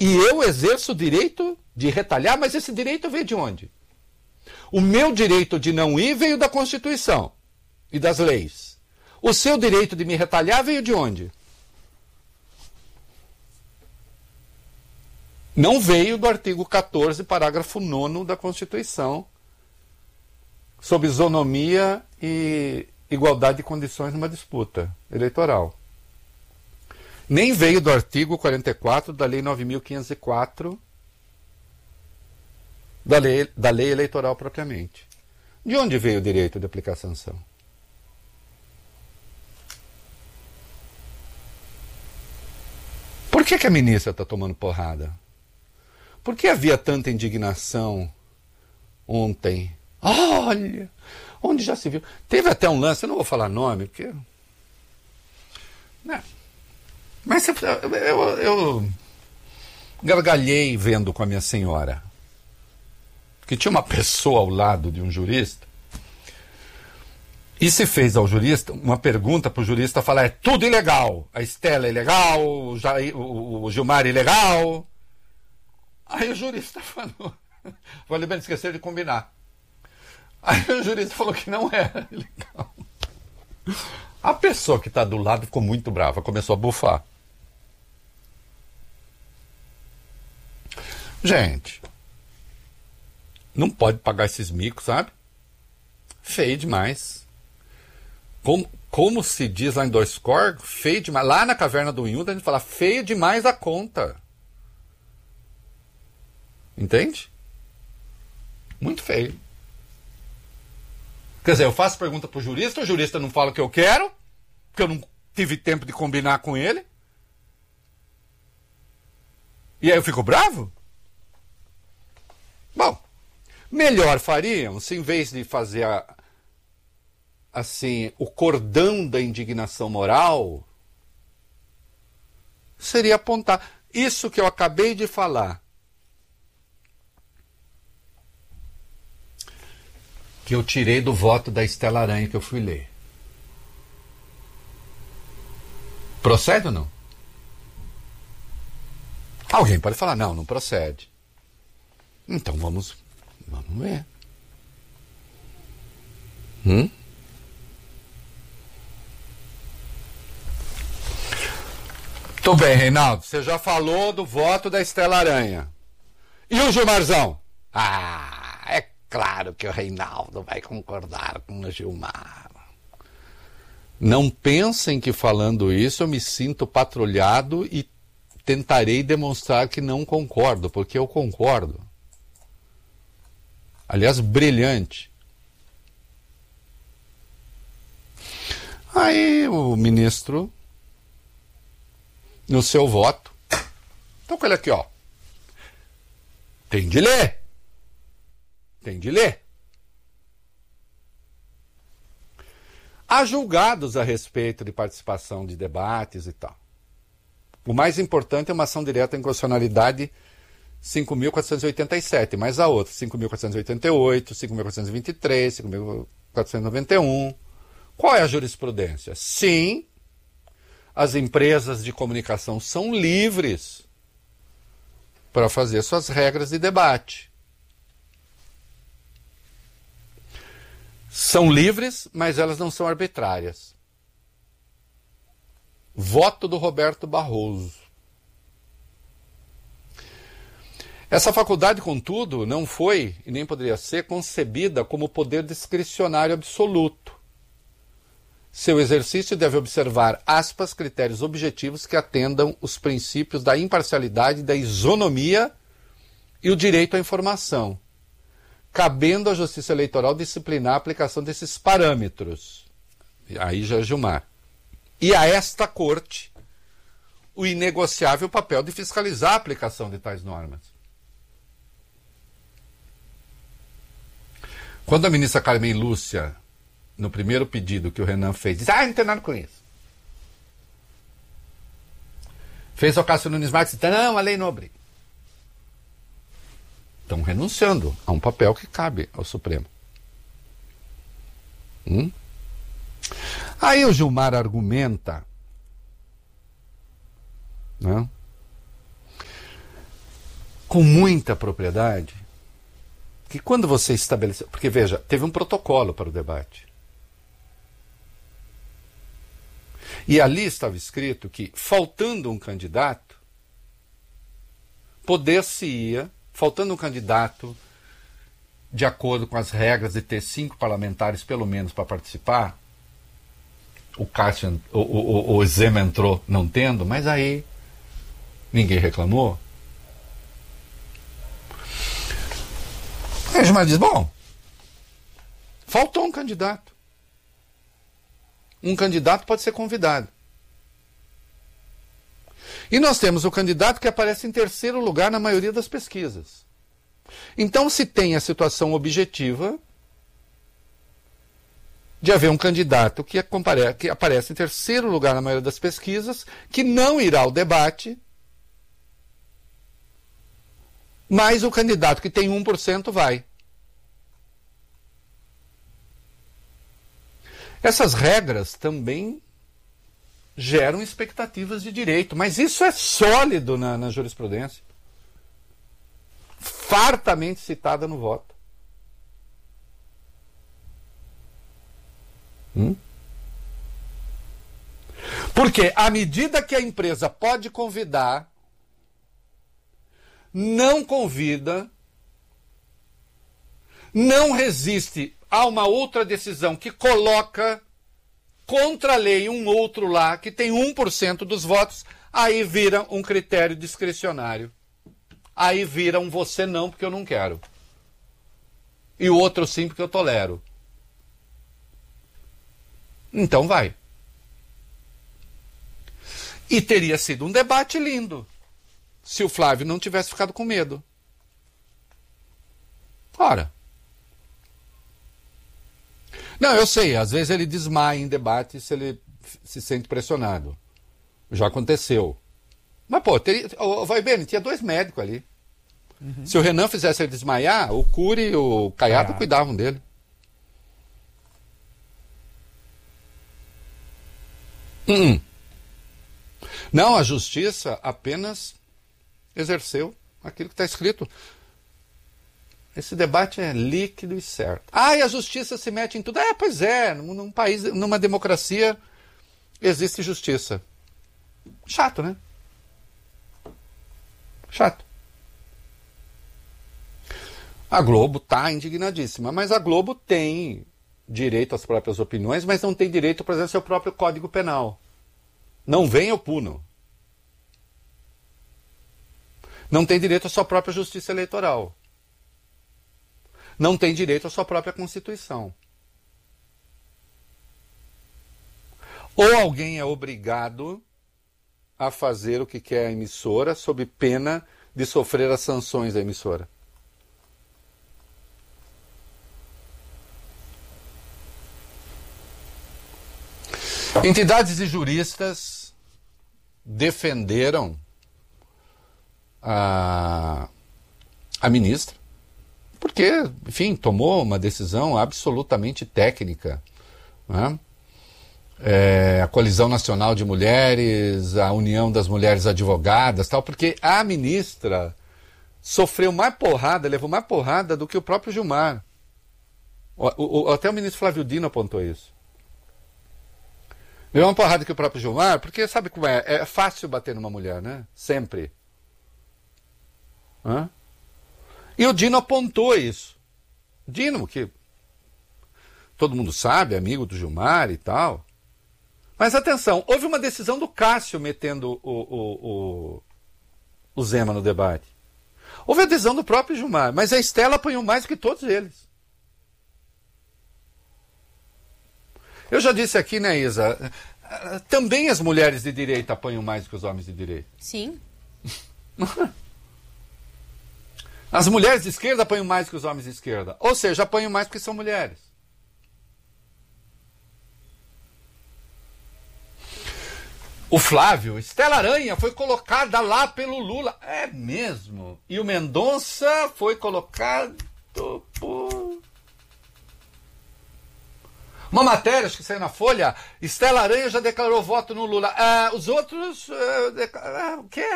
E eu exerço o direito de retalhar, mas esse direito veio de onde? O meu direito de não ir veio da Constituição e das leis. O seu direito de me retalhar veio de onde? Não veio do artigo 14, parágrafo 9º da Constituição, sobre isonomia e igualdade de condições numa disputa eleitoral. Nem veio do artigo 44 da Lei 9.504, da lei eleitoral propriamente. De onde veio o direito de aplicar sanção? Por que a ministra está tomando porrada? Por que havia tanta indignação ontem? Olha, onde já se viu? Teve até um lance, eu não vou falar nome, porque... Né? Mas eu gargalhei vendo com a minha senhora. Que tinha uma pessoa ao lado de um jurista e se fez ao jurista uma pergunta para o jurista falar: é tudo ilegal, a Estela é ilegal, o Gilmar é ilegal. Aí o jurista falou, falei, bem, esqueceram de combinar. Aí o jurista falou que não era ilegal. A pessoa que está do lado ficou muito brava, começou a bufar. Gente, não pode pagar esses micos, sabe? Feio demais. Como se diz lá em Dois Corgos, feio demais. Lá na Caverna do Inhuda a gente fala feio demais a conta. Entende? Muito feio. Quer dizer, eu faço pergunta pro jurista, o jurista não fala o que eu quero, porque eu não tive tempo de combinar com ele. E aí eu fico bravo? Bom, melhor fariam se, em vez de fazer assim o cordão da indignação moral, seria apontar isso que eu acabei de falar, que eu tirei do voto da Estela Aranha que eu fui ler. Procede ou não? Alguém pode falar, não procede. Então vamos ver. Tudo bem, Reinaldo. Você já falou do voto da Estela Aranha. E o Gilmarzão? É claro que o Reinaldo vai concordar com o Gilmar. Não pensem que falando isso eu me sinto patrulhado e tentarei demonstrar que não concordo, porque eu concordo. Aliás, brilhante. Aí o ministro, no seu voto, então com ele aqui, ó. Tem de ler. Tem de ler. Há julgados a respeito de participação de debates e tal. O mais importante é uma ação direta em constitucionalidade 5.487, mas a outra, 5.488, 5.423, 5.491. Qual é a jurisprudência? Sim, as empresas de comunicação são livres para fazer suas regras de debate. São livres, mas elas não são arbitrárias. Voto do Roberto Barroso. Essa faculdade, contudo, não foi, e nem poderia ser, concebida como poder discricionário absoluto. Seu exercício deve observar, aspas, critérios objetivos que atendam os princípios da imparcialidade, da isonomia e o direito à informação, cabendo à Justiça Eleitoral disciplinar a aplicação desses parâmetros. Aí já é Gilmar. E a esta Corte o inegociável papel de fiscalizar a aplicação de tais normas. Quando a ministra Carmen Lúcia, no primeiro pedido que o Renan fez, disse, não tem nada com isso. Fez o Cássio Nunes Marques, disse, não, a lei não obriga. Estão renunciando a um papel que cabe ao Supremo. Aí o Gilmar argumenta, né, com muita propriedade que quando você estabeleceu... Porque, veja, teve um protocolo para o debate. E ali estava escrito que, faltando um candidato, faltando um candidato, de acordo com as regras de ter 5 parlamentares pelo menos para participar, o Zema entrou não tendo, mas aí ninguém reclamou. A Gilmar diz, bom, faltou um candidato. Um candidato pode ser convidado. E nós temos o candidato que aparece em terceiro lugar na maioria das pesquisas. Então se tem a situação objetiva de haver um candidato que aparece em terceiro lugar na maioria das pesquisas, que não irá ao debate, mas o candidato que tem 1% vai. Essas regras também geram expectativas de direito, mas isso é sólido na jurisprudência. Fartamente citada no voto. Porque à medida que a empresa pode convidar, não convida, não resiste a uma outra decisão que coloca contra a lei um outro lá que tem 1% dos votos, aí vira um critério discricionário. Aí vira um você não porque eu não quero. E o outro sim porque eu tolero. Então vai. E teria sido um debate lindo se o Flávio não tivesse ficado com medo. Ora. Não, eu sei, às vezes ele desmaia em debate se ele se sente pressionado. Já aconteceu. Mas, pô, vai bem, tinha 2 médicos ali. Uhum. Se o Renan fizesse ele desmaiar, o Cury e o Caiado cuidavam dele. Não, a justiça apenas exerceu aquilo que está escrito. Esse debate é líquido e certo. E a justiça se mete em tudo. Pois é, num país, numa democracia, existe justiça. Chato, né? Chato. A Globo está indignadíssima, mas a Globo tem direito às próprias opiniões, mas não tem direito, por exemplo, ao seu próprio Código Penal. Não vem, eu puno. Não tem direito à sua própria justiça eleitoral. Não tem direito à sua própria Constituição. Ou alguém é obrigado a fazer o que quer a emissora sob pena de sofrer as sanções da emissora. Entidades e juristas defenderam a ministra, porque, enfim, tomou uma decisão absolutamente técnica, né? A Coalizão Nacional de Mulheres, a União das Mulheres Advogadas, tal, porque a ministra sofreu mais porrada, levou mais porrada do que o próprio Gilmar. Até o ministro Flávio Dino apontou isso. Levou uma porrada que o próprio Gilmar, porque sabe como é? É fácil bater numa mulher, né? Sempre. E o Dino apontou isso. Dino, que todo mundo sabe, amigo do Gilmar e tal. Mas atenção, houve uma decisão do Cássio metendo o Zema no debate. Houve a decisão do próprio Gilmar, mas a Estela apanhou mais do que todos eles. Eu já disse aqui, né, Isa? Também as mulheres de direita apanham mais do que os homens de direita. Sim. As mulheres de esquerda apanham mais do que os homens de esquerda. Ou seja, apanham mais porque são mulheres. O Flávio, Estela Aranha foi colocada lá pelo Lula. É mesmo. E o Mendonça foi colocado por... Uma matéria, acho que saiu na Folha, Estela Aranha já declarou voto no Lula. Os outros... o quê?